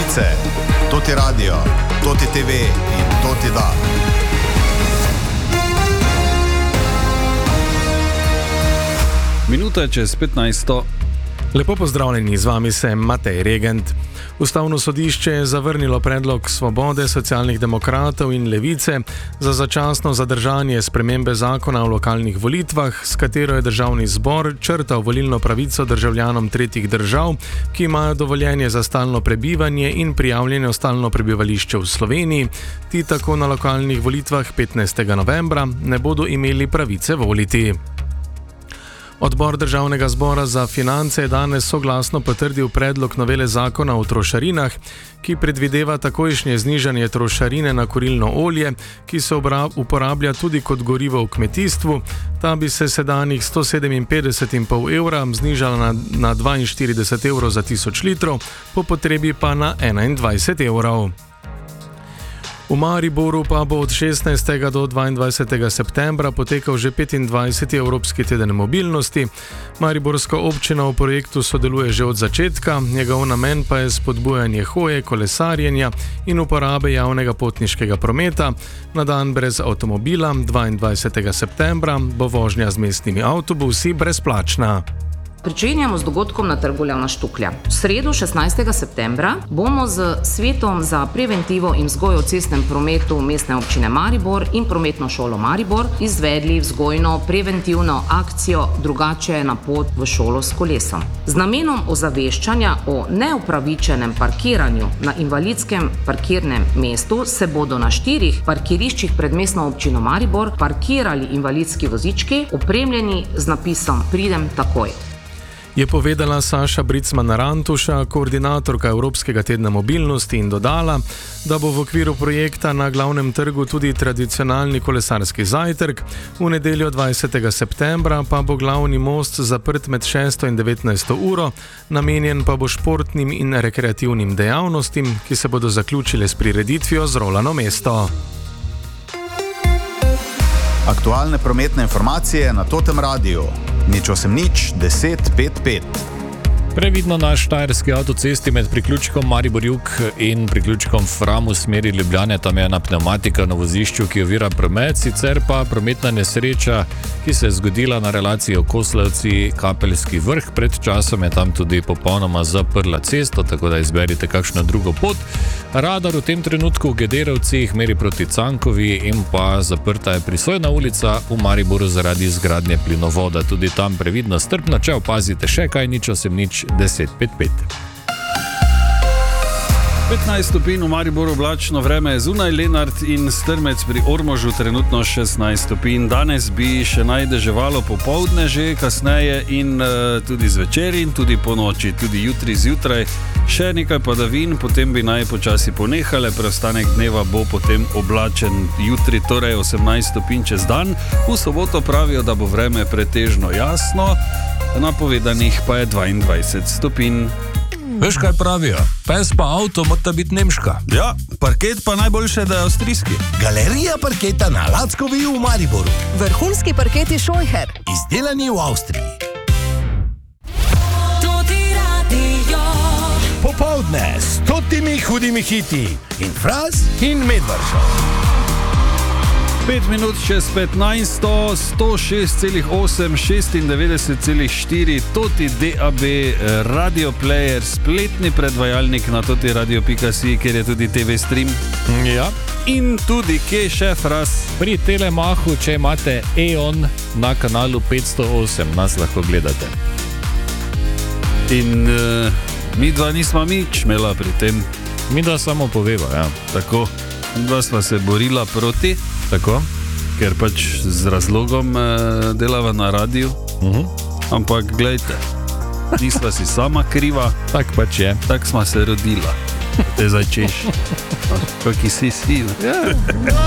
Novice, Toti radio, Toti TV in Toti da. Minuta čez 15. Lepo pozdravljeni, z vami sem Matej Regent. Ustavno sodišče je zavrnilo predlog Svobode, Socialnih demokratov in Levice za začasno zadržanje spremembe zakona o lokalnih volitvah, s katero je državni zbor črtal volilno pravico državljanom tretjih držav, ki imajo dovoljenje za stalno prebivanje in prijavljeno stalno prebivališče v Sloveniji. Ti tako na lokalnih volitvah 15. novembra ne bodo imeli pravice voliti. Odbor Državnega zbora za finance je danes soglasno potrdil predlog novele zakona o trošarinah, ki predvideva takojšnje znižanje trošarine na kurilno olje, ki se uporablja tudi kot gorivo v kmetijstvu. Ta bi se sedanjih 157,5 evra znižala na 42 evrov za 1000 litrov, po potrebi pa na 21 evrov. V Mariboru pa bo od 16. do 22. septembra potekal že 25. Evropski teden mobilnosti. Mariborska občina v projektu sodeluje že od začetka, njegov namen pa je spodbujanje hoje, kolesarjenja in uporabe javnega potniškega prometa. Na dan brez avtomobila, 22. septembra, bo vožnja z mestnimi avtobusi brezplačna. Pričenjamo z dogodkom na Trgu Leona Štuklja. V sredo 16. septembra bomo z Svetom za preventivo in vzgojo v cestnem prometu Mestne občine Maribor in Prometno šolo Maribor izvedli vzgojno preventivno akcijo Drugače na pot v šolo s kolesom. Z namenom ozaveščanja o neupravičenem parkiranju na invalidskem parkirnem mestu se bodo na 4 parkiriščih pred Mestno občino Maribor parkirali invalidski vozički, opremljeni z napisom Pridem takoj. Je povedala Saša Bricman-Rantuša, koordinatorka Evropskega tedna mobilnosti, in dodala, da bo v okviru projekta na glavnem trgu tudi tradicionalni kolesarski zajtrk. V nedeljo 20. septembra pa bo glavni most zaprt med 6. in 19. uro, namenjen pa bo športnim in rekreativnim dejavnostim, ki se bodo zaključile s prireditvijo z rolano mesto. Aktualne prometne informacije na Totem radiju. 080 10 5 5. Previdno na štajerski avtocesti med priključkom Maribor-Jug in priključkom Fram v smeri Ljubljane, tam je ena pnevmatika na vozišču, ki ovira promet, sicer pa prometna nesreča, ki se je zgodila na relaciji Okoslavci-Kapeljski vrh. Pred časom je tam tudi popolnoma zaprla cesto, tako da izberite kakšno drugo pot. Radar v tem trenutku v Gederovcih meri proti Cankovi in pa zaprta je Prisojna ulica v Mariboru zaradi izgradnje plinovoda. Tudi tam previdno strpno, če opazite še kaj, 080 10 5 5. 15 stopinj v Mariboru, oblačno vreme je zunaj, Lenart in Strmec pri Ormožu trenutno 16 stopinj. Danes bi še najdeževalo popoldne že kasneje in tudi zvečer in tudi po noči, tudi jutri zjutraj še nekaj padavin, potem bi naj počasi ponehale, preostanek dneva bo potem oblačen. Jutri torej 18 stopinj čez dan, v soboto pravijo, da bo vreme pretežno jasno, napovedanih pa je 22 stopinj. Veš, kaj pravijo? Pes pa avto mora biti nemška. Ja, parket pa najboljše, da je avstrijski. Galerija parketa na Lackovi v Mariboru. Vrhunski parketi Scheucher. Izdelani v Avstriji. Toti radio. Popoldne s 100 hudimi hiti. In Fras in Medvaršov. 5 minut čez 15, 106,8, 96,4, Toti DAB, radio player, spletni predvajalnik na totiradio.si, kjer je tudi TV stream. Ja. In tudi, kje je še Fras? Pri Telemachu, če imate EON na kanalu 508, nas lahko gledate. In mi dva nismo nič imela pri tem. Mi dva samo poveva, ja. Tako, dva sva se borila proti. Tako? Ker pač z razlogom delava na radiju. Ampak glejte, nisva si sama kriva. Tak pač je. Tak sva se rodila. Te zdaj češ. Kaki si. Ja.